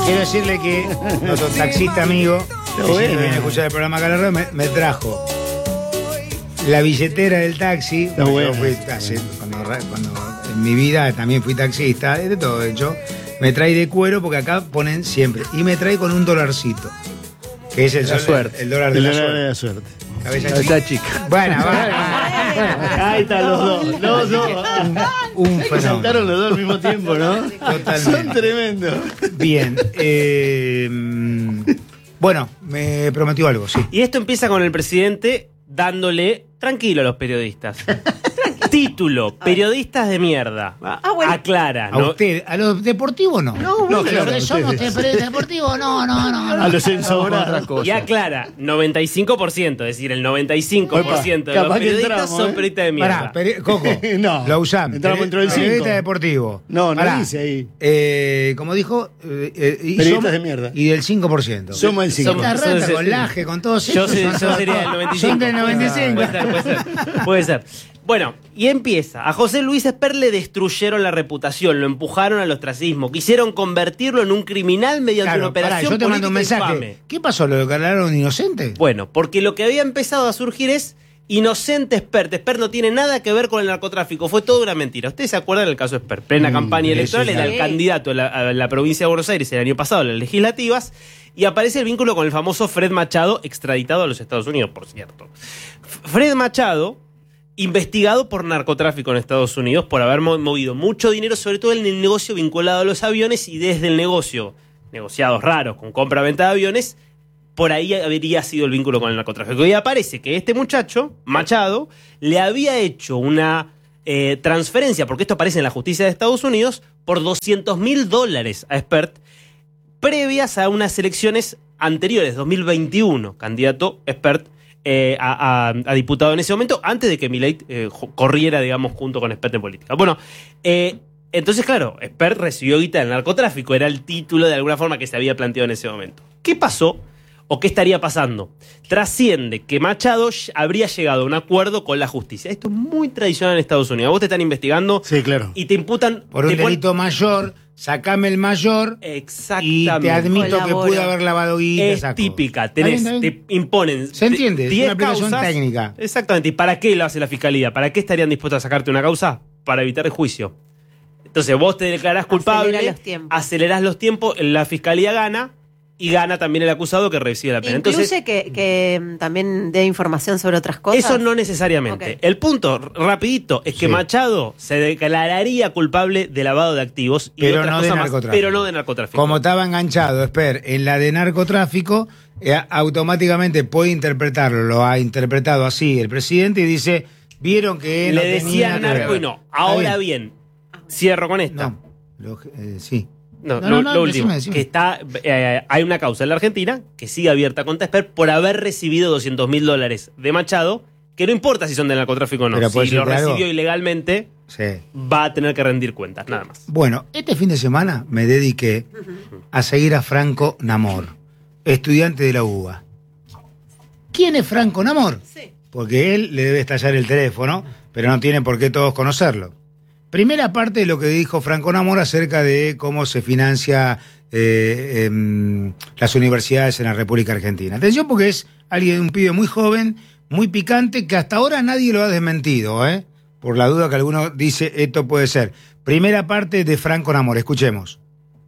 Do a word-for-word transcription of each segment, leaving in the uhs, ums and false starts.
quiero decirle que nuestro taxista amigo, que bueno. siempre viene a escuchar el programa acá en la radio, me, me trajo la billetera del taxi. Está Yo bueno. fui taxi, cuando, cuando en mi vida también fui taxista, de todo hecho. Me trae de cuero porque acá ponen siempre. Y me trae con un dolarcito, que es el, La sol- suerte. el dólar de El la dólar suerte. de la suerte. Cabeza Cabeza chica. chica. Bueno, va. Ahí están los dos. Los dos. Un Que fenómeno. saltaron los dos al mismo tiempo, ¿no? Totalmente. Son tremendos. Bien. eh, bueno, me prometió algo, sí. Y esto empieza con el presidente dándole tranquilo a los periodistas. Título, periodistas de mierda. Ah, bueno. Aclara, A ¿no? usted, a los deportivos no. No, No, bueno, claro, que somos ustedes. de- deportivos, no, no, no. no. A los ensobrados. Y aclara, noventa y cinco por ciento, es decir, el noventa y cinco por ciento de Capaz los que periodistas entramos, son ¿eh? periodistas de mierda. Pará, peri- Coco, No. lo usamos. Entramos dentro del Periodista cinco. deportivo. No, no Pará. dice ahí. Eh, como dijo, eh, eh, y Periodistas somos- de mierda. Y del cinco por ciento. Somos el cinco. Somos- La Son rata ese- con Laje, con todos Yo, estos, sé- son yo todos- sería del noventa y cinco. Son del noventa y cinco. Puede ser, puede ser. Puede ser. Bueno, y empieza. A José Luis Esper le destruyeron la reputación, lo empujaron al ostracismo, quisieron convertirlo en un criminal mediante Claro, una pará, operación yo te mando un política mensaje. infame. ¿Qué pasó? ¿Lo declararon inocente? Bueno, porque lo que había empezado a surgir es inocente Esper. Esper no tiene nada que ver con el narcotráfico, fue toda una mentira. ¿Ustedes se acuerdan del caso Esper? Plena Mm, campaña eso electoral, sí. era el Sí. candidato a la, a la provincia de Buenos Aires el año pasado, en las legislativas, y aparece el vínculo con el famoso Fred Machado, extraditado a los Estados Unidos, por cierto. F- Fred Machado, investigado por narcotráfico en Estados Unidos, por haber mo- movido mucho dinero, sobre todo en el negocio vinculado a los aviones, y desde el negocio, negociados raros, con compra-venta de aviones, por ahí habría sido el vínculo con el narcotráfico. Y aparece que este muchacho, Machado, le había hecho una eh, transferencia, porque esto aparece en la justicia de Estados Unidos, por doscientos mil dólares a Espert, previas a unas elecciones anteriores, dos mil veintiuno, candidato Espert eh, a, a- a diputado en ese momento, antes de que Milei eh, jo- corriera, digamos, junto con Espert en política. Bueno, eh, entonces, claro, Espert recibió guita del narcotráfico, era el título de alguna forma que se había planteado en ese momento. ¿Qué pasó? ¿O qué estaría pasando? Trasciende que Machado sh- habría llegado a un acuerdo con la justicia. Esto es muy tradicional en Estados Unidos. Vos te están investigando Sí, claro. y te imputan... Por un te pon- delito mayor, sacame el mayor Exactamente. y te admito que Colaboro. pude haber lavado guita. Es saco. típica, Está bien, tenés, está bien. te imponen. Se entiende, es diez una aplicación causas. técnica. Exactamente. ¿Y para qué lo hace la fiscalía? ¿Para qué estarían dispuestos a sacarte una causa? Para evitar el juicio. Entonces vos te declarás culpable, Acelera los tiempos. acelerás los tiempos, la fiscalía gana y gana también el acusado que recibe la pena. Incluye Entonces, que, que mm, también dé información sobre otras cosas. eso no necesariamente. Ok. El punto, r- rapidito, es que Sí. Machado se declararía culpable de lavado de activos y Pero otras no de cosas más, narcotráfico. pero no de narcotráfico. Como estaba enganchado, Esper, en la de narcotráfico, eh, automáticamente puede interpretarlo, lo ha interpretado así el presidente y dice, vieron que no Le tenía decían que ver. narco y no. Está Ahora bien, cierro con esta. No, lo- eh, sí. No, No, lo, no, no, lo último, decime, decime. que está, eh, hay una causa en la Argentina que sigue abierta contra Esper por haber recibido doscientos mil dólares de Machado, que no importa si son de narcotráfico o no, Pero, ¿puedo si lo decirte algo? recibió ilegalmente, Sí. va a tener que rendir cuentas, nada más. Bueno, este fin de semana me dediqué a seguir a Franco Namor, estudiante de la U B A. ¿Quién es Franco Namor? Sí. Porque él le debe estallar el teléfono, pero no tienen por qué todos conocerlo. Primera parte de lo que dijo Franco Namor acerca de cómo se financia eh, em, las universidades en la República Argentina. Atención porque es alguien, un pibe muy joven, muy picante, que hasta ahora nadie lo ha desmentido, ¿eh? Por la duda que alguno dice esto puede ser. Primera parte de Franco Namor, escuchemos.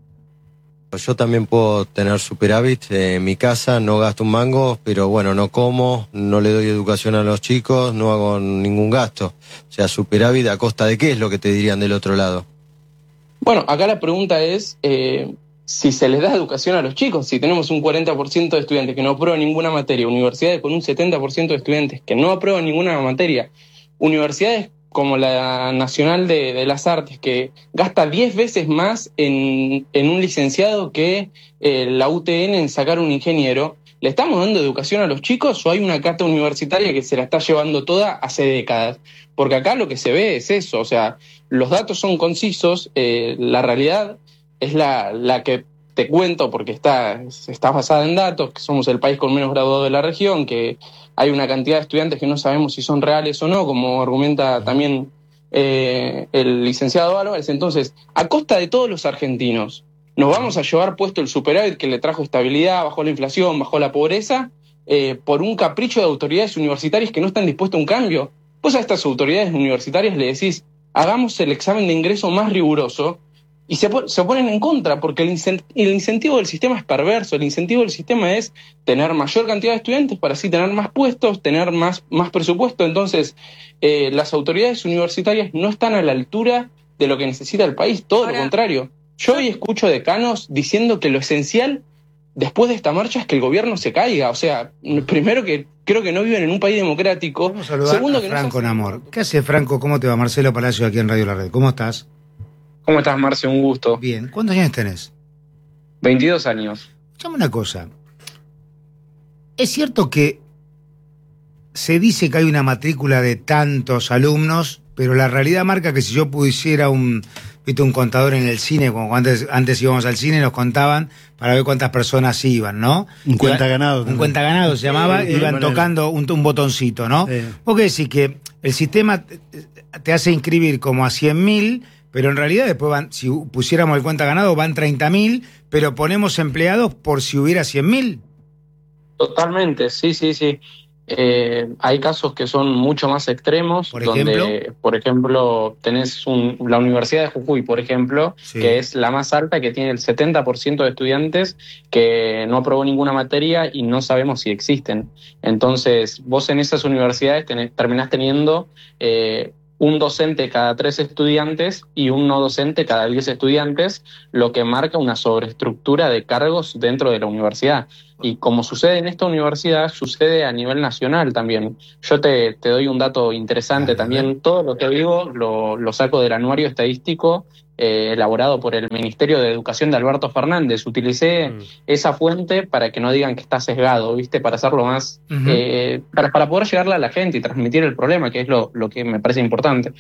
Yo también puedo tener superávit en mi casa, no gasto un mango, pero bueno, no como, no le doy educación a los chicos, no hago ningún gasto. O sea, superávit a costa de qué es lo que te dirían del otro lado. Bueno, acá la pregunta es eh, si se les da educación a los chicos. Si tenemos un cuarenta por ciento de estudiantes que no aprueban ninguna materia, universidades con un setenta por ciento de estudiantes que no aprueban ninguna materia, universidades como la Nacional de, de las Artes, que gasta diez veces más en, en un licenciado que eh, la U T N en sacar un ingeniero, ¿le estamos dando educación a los chicos o hay una carta universitaria que se la está llevando toda hace décadas? Porque acá lo que se ve es eso, o sea, los datos son concisos, eh, la realidad es la, la que te cuento porque está, está basada en datos, que somos el país con menos graduados de la región, que hay una cantidad de estudiantes que no sabemos si son reales o no, como argumenta también eh, el licenciado Álvarez. Entonces, a costa de todos los argentinos, nos vamos a llevar puesto el superávit que le trajo estabilidad, bajó la inflación, bajó la pobreza, eh, por un capricho de autoridades universitarias que no están dispuestas a un cambio. Vos a estas autoridades universitarias le decís, hagamos el examen de ingreso más riguroso, y se, se oponen en contra, porque el, incent el incentivo del sistema es perverso. El incentivo del sistema es tener mayor cantidad de estudiantes para así tener más puestos, tener más, más presupuesto. Entonces, eh, las autoridades universitarias no están a la altura de lo que necesita el país, todo Ahora, lo contrario. Yo hoy escucho decanos diciendo que lo esencial después de esta marcha es que el gobierno se caiga. O sea, primero que creo que no viven en un país democrático. Vamos a saludar Segundo, a que Franco no Namor. ¿Qué hace Franco? ¿Cómo te va? Marcelo Palacio aquí en Radio La Red. ¿Cómo estás? ¿Cómo estás, Marce? Un gusto. Bien. ¿Cuántos años tenés? veintidós años. Escuchame una cosa. Es cierto que se dice que hay una matrícula de tantos alumnos, pero la realidad marca que si yo pusiera un, viste, un contador en el cine, como antes, antes íbamos al cine, nos contaban para ver cuántas personas iban, ¿no? Un cuenta ganado. Un cuenta ganado se llamaba, sí, iban manera. tocando un, un botoncito, ¿no? Sí. ¿Vos qué decís? Que el sistema te hace inscribir como a cien mil, pero en realidad después van, si pusiéramos el cuenta ganado, van treinta mil, pero ponemos empleados por si hubiera cien mil. Totalmente, sí, sí, sí. Eh, hay casos que son mucho más extremos, ¿Por donde, ejemplo? por ejemplo, tenés un, la Universidad de Jujuy, por ejemplo, Sí. que es la más alta, que tiene el setenta por ciento de estudiantes que no aprobó ninguna materia y no sabemos si existen. Entonces, vos en esas universidades tenés, terminás teniendo eh, un docente cada tres estudiantes y un no docente cada diez estudiantes, lo que marca una sobreestructura de cargos dentro de la universidad. Y como sucede en esta universidad, sucede a nivel nacional también. Yo te, te doy un dato interesante también. Todo lo que digo lo, lo saco del anuario estadístico eh, elaborado por el Ministerio de Educación de Alberto Fernández. Utilicé mm. esa fuente para que no digan que está sesgado, ¿viste? Para hacerlo más... Uh-huh. eh, para, para poder llegarle a la gente y transmitir el problema, que es lo, lo que me parece importante.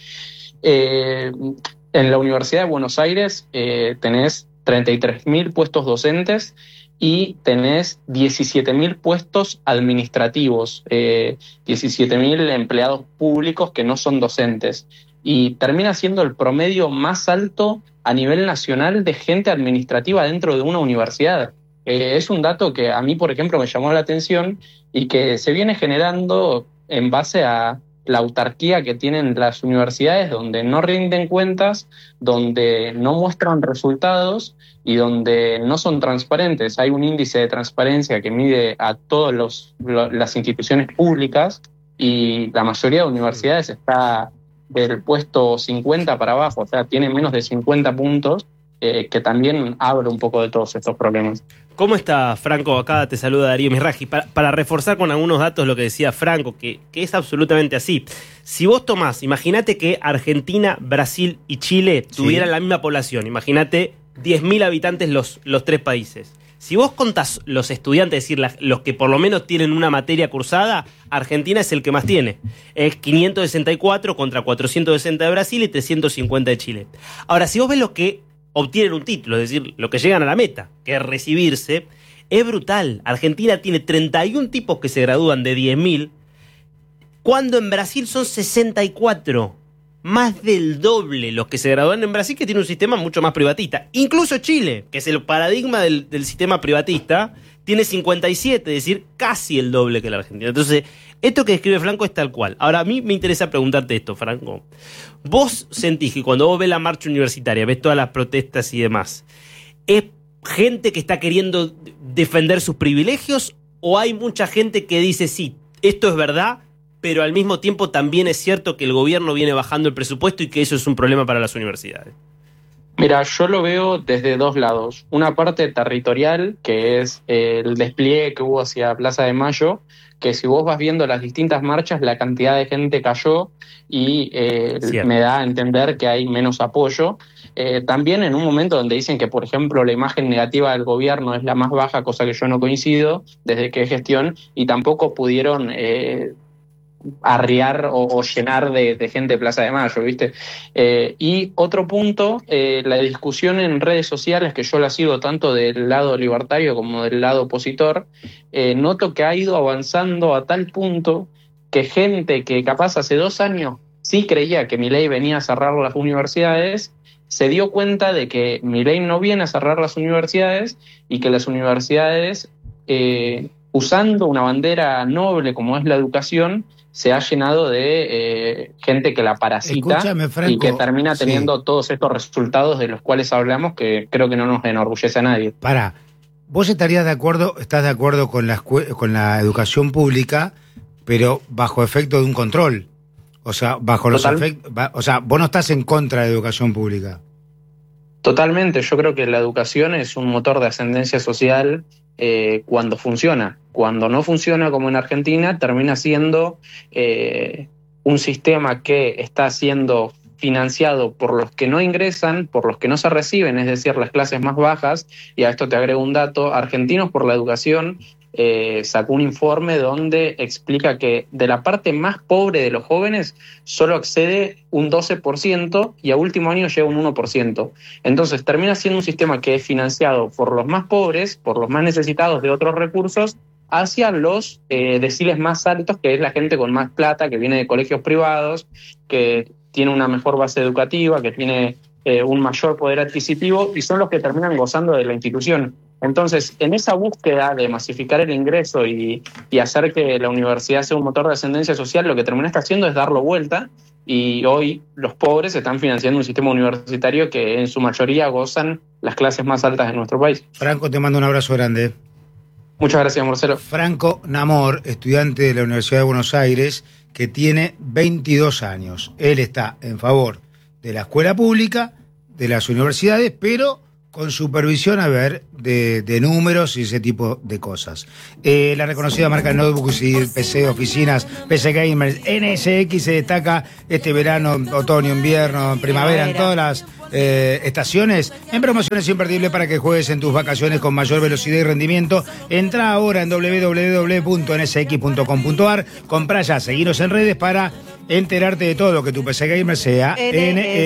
Eh, en la Universidad de Buenos Aires eh, tenés treinta y tres mil puestos docentes y tenés diecisiete mil puestos administrativos, eh, diecisiete mil empleados públicos que no son docentes. Y termina siendo el promedio más alto a nivel nacional de gente administrativa dentro de una universidad. Eh, es un dato que a mí, por ejemplo, me llamó la atención y que se viene generando en base a la autarquía que tienen las universidades, donde no rinden cuentas, donde no muestran resultados y donde no son transparentes. Hay un índice de transparencia que mide a todas los, lo, las instituciones públicas y la mayoría de universidades está del puesto cincuenta para abajo, o sea, tiene menos de cincuenta puntos, eh, que también habla un poco de todos estos problemas. ¿Cómo está, Franco? Acá te saluda Darío Misraji. Para, para reforzar con algunos datos lo que decía Franco, que, que es absolutamente así. Si vos tomás, imagínate que Argentina, Brasil y Chile sí. tuvieran la misma población, imagínate diez mil habitantes los, los tres países. Si vos contás los estudiantes, es decir, la, los que por lo menos tienen una materia cursada, Argentina es el que más tiene. Es quinientos sesenta y cuatro contra cuatrocientos sesenta de Brasil y trescientos cincuenta de Chile. Ahora, si vos ves los que obtienen un título, es decir, lo que llegan a la meta, que es recibirse, es brutal. Argentina tiene treinta y un tipos que se gradúan de diez mil, cuando en Brasil son sesenta y cuatro. Más del doble los que se gradúan en Brasil, que tiene un sistema mucho más privatista. Incluso Chile, que es el paradigma del, del sistema privatista, tiene cincuenta y siete, es decir, casi el doble que la Argentina. Entonces, esto que describe Franco es tal cual. Ahora, a mí me interesa preguntarte esto, Franco. ¿Vos sentís que cuando vos ves la marcha universitaria, ves todas las protestas y demás, es gente que está queriendo defender sus privilegios o hay mucha gente que dice, sí, esto es verdad, pero al mismo tiempo también es cierto que el gobierno viene bajando el presupuesto y que eso es un problema para las universidades? Mira, yo lo veo desde dos lados. Una parte territorial, que es el despliegue que hubo hacia Plaza de Mayo, que si vos vas viendo las distintas marchas, la cantidad de gente cayó y eh, me da a entender que hay menos apoyo. Eh, también en un momento donde dicen que, por ejemplo, la imagen negativa del gobierno es la más baja, cosa que yo no coincido desde que es gestión, y tampoco pudieron... Eh, arriar o, o llenar de, de gente Plaza de Mayo, ¿viste? Eh, y otro punto, eh, la discusión en redes sociales, que yo la sigo tanto del lado libertario como del lado opositor, eh, noto que ha ido avanzando a tal punto que gente que capaz hace dos años sí creía que Milei venía a cerrar las universidades, se dio cuenta de que Milei no viene a cerrar las universidades y que las universidades, eh, usando una bandera noble como es la educación, se ha llenado de eh, gente que la parasita. Escúchame, Franco, y que termina teniendo sí. todos estos resultados de los cuales hablamos, que creo que no nos enorgullece a nadie. Pará, vos estarías de acuerdo, estás de acuerdo con la, escue- con la educación pública, pero bajo efecto de un control. O sea, bajo los Total. efectos, o sea, vos no estás en contra de la educación pública. Totalmente, yo creo que la educación es un motor de ascendencia social eh, cuando funciona. Cuando no funciona, como en Argentina, termina siendo eh, un sistema que está siendo financiado por los que no ingresan, por los que no se reciben, es decir, las clases más bajas. Y a esto te agrego un dato: Argentinos por la Educación eh, sacó un informe donde explica que de la parte más pobre de los jóvenes solo accede un doce por ciento y a último año llega un uno por ciento. Entonces termina siendo un sistema que es financiado por los más pobres, por los más necesitados de otros recursos, hacia los eh, deciles más altos, que es la gente con más plata, que viene de colegios privados, que tiene una mejor base educativa, que tiene eh, un mayor poder adquisitivo, y son los que terminan gozando de la institución. Entonces, en esa búsqueda de masificar el ingreso y, y hacer que la universidad sea un motor de ascendencia social, lo que termina está haciendo es darlo vuelta, y hoy los pobres están financiando un sistema universitario que en su mayoría gozan las clases más altas de nuestro país. Franco, te mando un abrazo grande. Muchas gracias, Marcelo. Franco Namor, estudiante de la Universidad de Buenos Aires, que tiene veintidós años. Él está en favor de la escuela pública, de las universidades, pero con supervisión, a ver, de, de números y ese tipo de cosas. Eh, la reconocida marca Notebooks y P C, oficinas, P C Gamers, N S X se destaca este verano, otoño, invierno, primavera, en todas las eh, estaciones, en promociones imperdibles para que juegues en tus vacaciones con mayor velocidad y rendimiento. Entra ahora en doble u doble u doble u punto n s x punto com punto a r, comprá ya, seguinos en redes para enterarte de todo lo que tu P C Gamer sea. N